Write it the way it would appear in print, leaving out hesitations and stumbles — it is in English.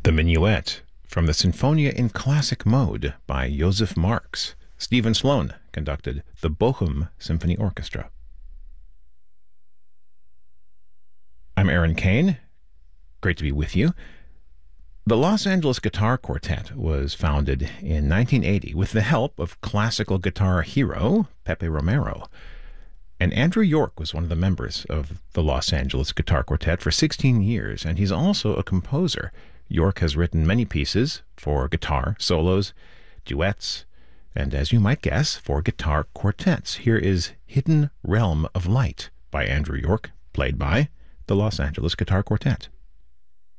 The Minuet from the Sinfonia in Classic Mode by Joseph Marx. Stephen Sloan conducted the Bochum Symphony Orchestra. I'm Aaron Kane. Great to be with you. The Los Angeles Guitar Quartet was founded in 1980 with the help of classical guitar hero Pepe Romero. And Andrew York was one of the members of the Los Angeles Guitar Quartet for 16 years, and he's also a composer. York has written many pieces for guitar, solos, duets, and as you might guess, for guitar quartets. Here is Hidden Realm of Light by Andrew York, played by the Los Angeles Guitar Quartet.